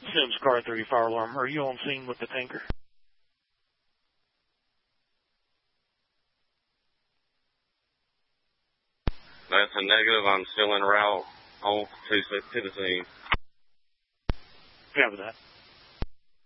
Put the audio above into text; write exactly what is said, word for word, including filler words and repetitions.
Sims, car thirty, fire alarm. Are you on scene with the tanker? That's a negative. I'm still en route on to, to the scene. Yeah, with that.